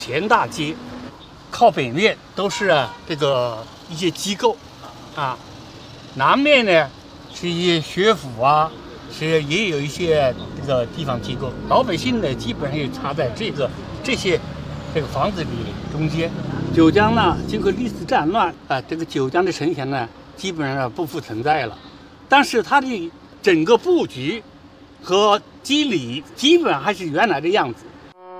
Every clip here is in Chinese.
前大街靠北面都是这个一些机构啊，南面呢是一些学府啊，也有一些这个地方机构。老百姓呢基本上也插在这些房子里中间。九江呢经过历史战乱啊，这个九江的城墙呢基本上不复存在了，但是它的整个布局和肌理基本还是原来的样子。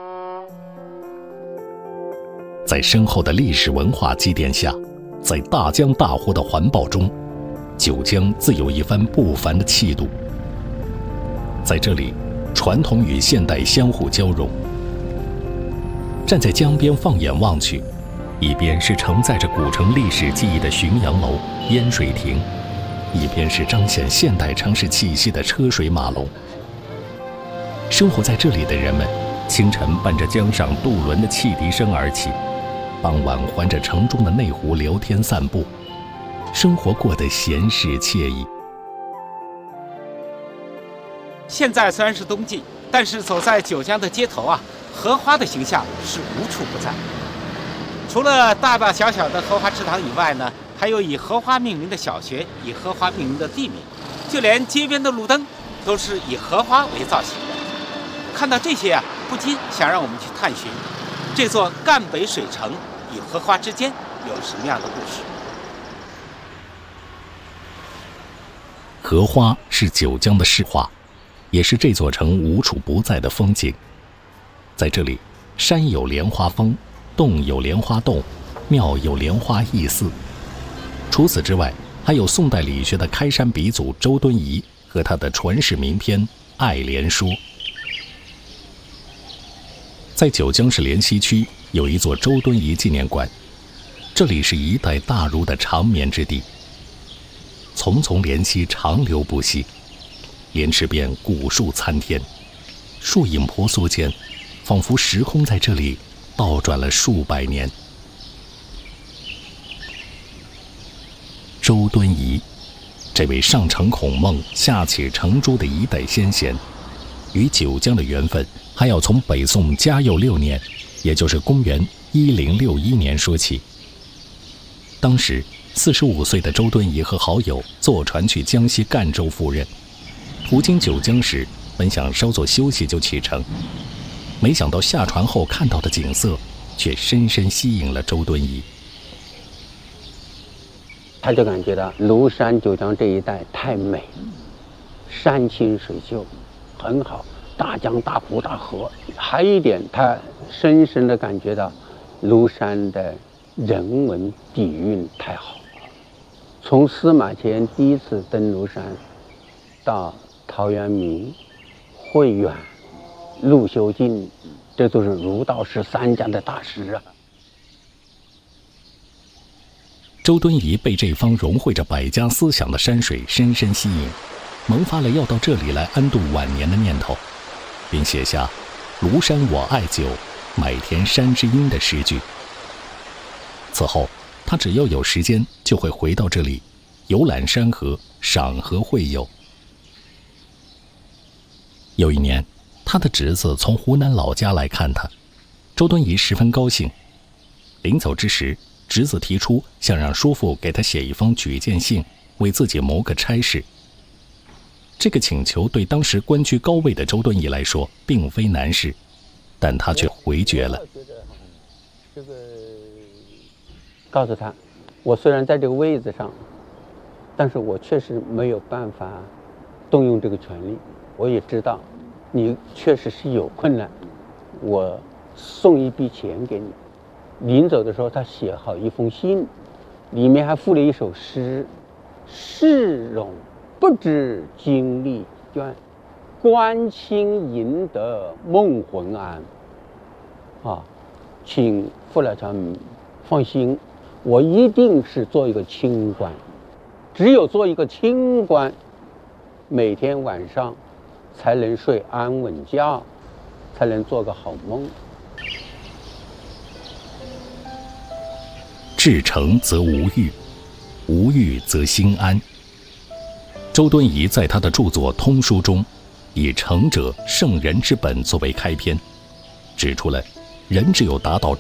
在深厚的历史文化积淀下，在大江大湖的环抱中，九江自有一番不凡的气度。在这里，传统与现代相互交融。站在江边放眼望去，一边是承载着古城历史记忆的浔阳楼、烟水亭，一边是彰显现代城市气息的车水马龙。生活在这里的人们，清晨伴着江上渡轮的汽笛声而起，傍晚环着城中的内湖聊天散步，生活过得闲适惬意。 现在虽然是冬季，但是走在九江的街头啊，荷花的形象是无处不在。除了大大小小的荷花池塘以外呢，还有以荷花命名的小学，以荷花命名的地名，就连街边的路灯都是以荷花为造型的。看到这些啊，不禁想让我们去探寻这座赣北水城与荷花之间有什么样的故事。 荷花是九江的市花，也是这座城无处不在的风景。在这里，山有莲花峰，洞有莲花洞，庙有莲花义寺。除此之外，还有宋代理学的开山鼻祖周敦颐和他的传世名篇《爱莲说》。在九江市莲溪区有一座周敦颐纪念馆，这里是一代大儒的长眠之地。淙淙莲溪长流不息，莲池边古树参天，树影婆娑间，仿佛时空在这里倒转了数百年。周敦颐，这位上承孔孟下启程朱的一代先贤，与九江的缘分还要从北宋嘉佑6年，也就是公元1061年说起。当时45岁的周敦颐和好友坐船去江西赣州赴任，途经九江时，本想稍作休息就启程，没想到下船后看到的景色却深深吸引了周敦颐。 他就感觉到庐山九江这一带太美，山清水秀，很好，大江大湖大河。还有一点，他深深地感觉到庐山的人文底蕴太好。从司马迁第一次登庐山，到陶渊明、慧远、陆秀静，这都是儒道释三家的大师啊。 周敦颐被这方融汇着百家思想的山水深深吸引，萌发了要到这里来安度晚年的念头，并写下“庐山我爱久，买田山之阴”的诗句。此后，他只要有时间就会回到这里，游览山河，赏荷会友。有一年，他的侄子从湖南老家来看他，周敦颐十分高兴。临走之时，侄子提出想让叔父给他写一封举荐信，为自己谋个差事。这个请求对当时官居高位的周敦颐来说并非难事，但他却回绝了。 告诉他，我虽然在这个位子上，但是我确实没有办法动用这个权利。我也知道你确实是有困难，我送一笔钱给你。临走的时候，他写好一封信，里面还附了一首诗：世容不知经历倦，关清赢得梦魂安。请傅老乡放心，我一定是做一个清官，只有做一个清官，每天晚上才能睡安稳觉，才能做个好梦。 至诚则无欲，无欲则心安。周敦颐在他的著作《通书》中，以诚者圣人之本作为开篇，指出了人只有达到